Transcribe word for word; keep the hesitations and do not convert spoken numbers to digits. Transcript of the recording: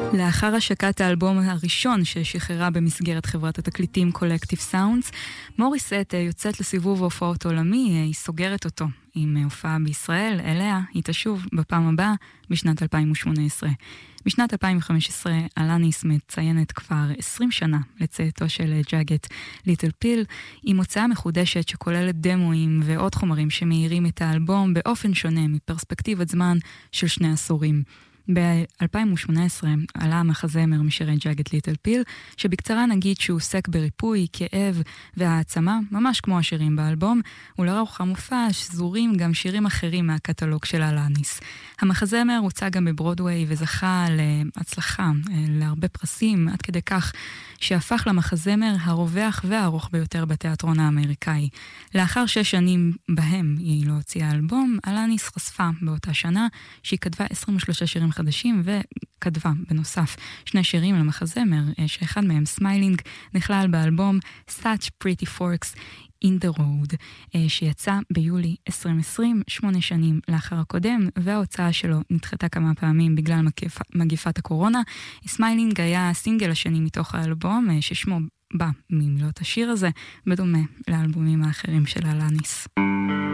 לאחר השקת האלבום הראשון ששחררה במסגרת חברת התקליטים Collective Sounds, מוריסט יוצאת לסיבוב הופעות עולמי, היא סוגרת אותו עם הופעה בישראל, אליה היא תשוב בפעם הבאה בשנת אלפיים ושמונה עשרה. בשנת אלפיים וחמש עשרה אלניס מציינת כבר עשרים שנה לצאתו של ג'אגט ליטל פיל, עם הוצאה מחודשת שכוללת דמואים ועוד חומרים שמאירים את האלבום באופן שונה מפרספקטיבת זמן של שני עשורים. ב-אלפיים ושמונה עשרה עלה המחזמר משירי ג'אגט ליטל פיל, שבקצרה נגיד שהוא עוסק בריפוי, כאב והעצמה, ממש כמו השירים באלבום, ולרוח המופע שזורים גם שירים אחרים מהקטלוג של אלניס. המחזמר הוצא גם בברודווי וזכה להצלחה, להרבה פרסים, עד כדי כך שהפך למחזמר הרווח והארוך ביותר בתיאטרון האמריקאי. לאחר שש שנים בהם היא לא הוציאה אלבום, אלניס חשפה באותה שנה שהיא כתבה עשרים ושלושה שירים חדשים, וכתבה בנוסף שני שירים למחזמר, שאחד מהם, סמיילינג, נכלל באלבום Such Pretty Forks in the Road, שיצא ביולי עשרים עשרים, שמונה שנים לאחר הקודם, וההוצאה שלו נדחתה כמה פעמים בגלל מגפ... מגפת הקורונה. סמיילינג היה הסינגל השני מתוך האלבום, ששמו בא ממילות השיר הזה, בדומה לאלבומים האחרים של אלניס.